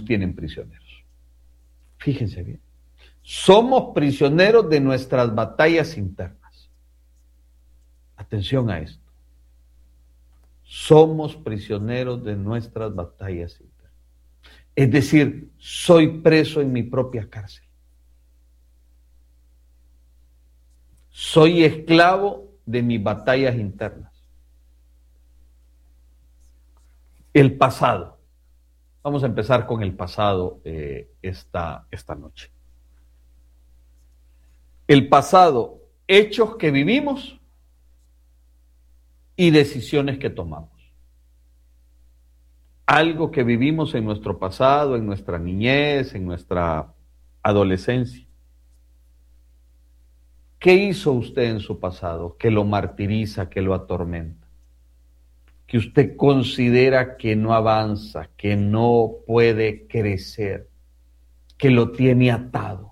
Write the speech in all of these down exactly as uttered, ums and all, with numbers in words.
tienen prisioneros. Fíjense bien. Somos prisioneros de nuestras batallas internas. Atención a esto. Somos prisioneros de nuestras batallas internas. Es decir, soy preso en mi propia cárcel. Soy esclavo de mis batallas internas. El pasado. Vamos a empezar con el pasado eh, esta, esta noche. El pasado, hechos que vivimos y decisiones que tomamos. Algo que vivimos en nuestro pasado, en nuestra niñez, en nuestra adolescencia. ¿Qué hizo usted en su pasado que lo martiriza, que lo atormenta? Que usted considera que no avanza, que no puede crecer, que lo tiene atado.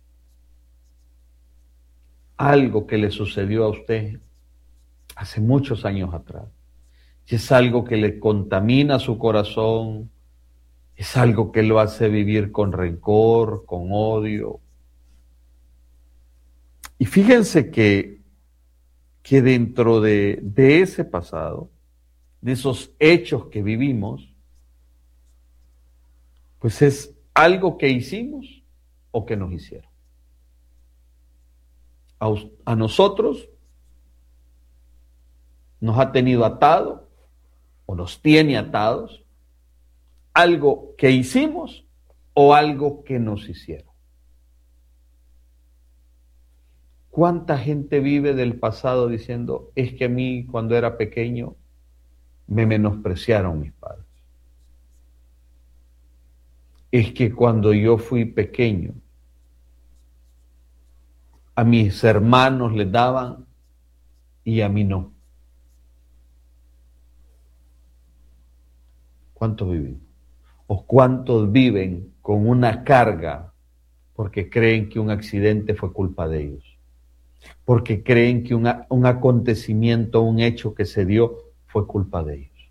Algo que le sucedió a usted hace muchos años atrás. Y es algo que le contamina su corazón, es algo que lo hace vivir con rencor, con odio. Y fíjense que, que dentro de, de ese pasado, de esos hechos que vivimos, pues es algo que hicimos o que nos hicieron. A, a nosotros nos ha tenido atado o nos tiene atados algo que hicimos o algo que nos hicieron. ¿Cuánta gente vive del pasado diciendo, es que a mí cuando era pequeño me menospreciaron mis padres? Es que cuando yo fui pequeño, a mis hermanos les daban y a mí no. ¿Cuántos viven? ¿O cuántos viven con una carga porque creen que un accidente fue culpa de ellos? Porque creen que una, un acontecimiento, un hecho que se dio fue culpa de ellos.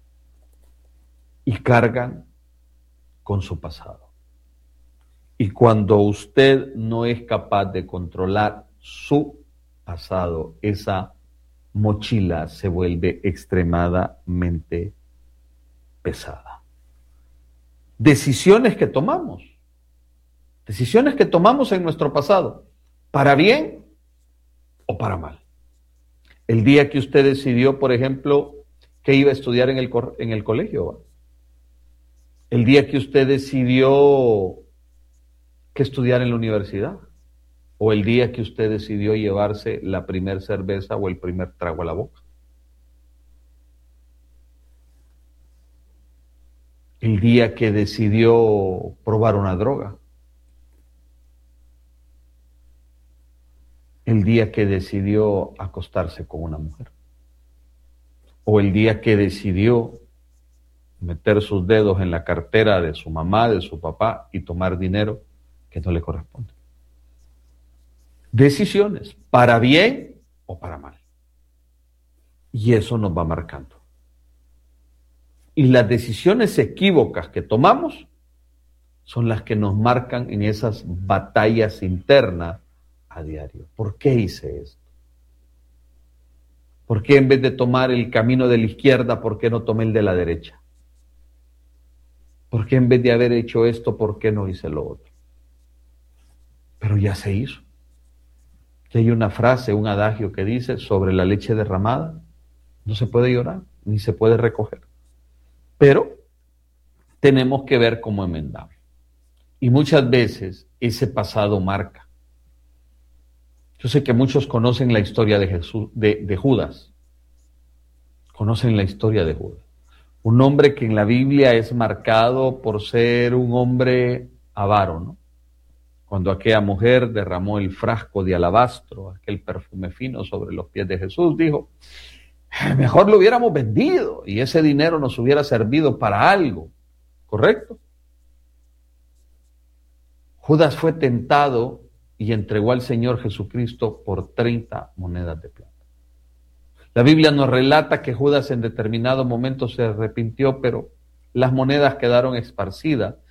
Y cargan con su pasado. Y cuando usted no es capaz de controlar su pasado, esa mochila se vuelve extremadamente pesada. Decisiones que tomamos. Decisiones que tomamos en nuestro pasado. Para bien o para mal. El día que usted decidió, por ejemplo, que iba a estudiar en el, en el colegio. ¿va? El día que usted decidió que estudiar en la universidad. O el día que usted decidió llevarse la primer cerveza o el primer trago a la boca. El día que decidió probar una droga. El día que decidió acostarse con una mujer. O el día que decidió meter sus dedos en la cartera de su mamá, de su papá y tomar dinero que no le corresponde. Decisiones, para bien o para mal. Y eso nos va marcando. Y las decisiones equívocas que tomamos son las que nos marcan en esas batallas internas a diario. ¿Por qué hice esto? ¿Por qué en vez de tomar el camino de la izquierda, por qué no tomé el de la derecha? ¿Por qué en vez de haber hecho esto, por qué no hice lo otro? Pero ya se hizo. Y hay una frase, un adagio que dice, sobre la leche derramada no se puede llorar, ni se puede recoger. Pero tenemos que ver cómo enmendamos. Y muchas veces ese pasado marca. Yo sé que muchos conocen la historia de Jesús, de, de Judas. Conocen la historia de Judas. Un hombre que en la Biblia es marcado por ser un hombre avaro, ¿no? Cuando aquella mujer derramó el frasco de alabastro, aquel perfume fino sobre los pies de Jesús, dijo, mejor lo hubiéramos vendido y ese dinero nos hubiera servido para algo, ¿correcto? Judas fue tentado y entregó al Señor Jesucristo por treinta monedas de plata. La Biblia nos relata que Judas en determinado momento se arrepintió, pero las monedas quedaron esparcidas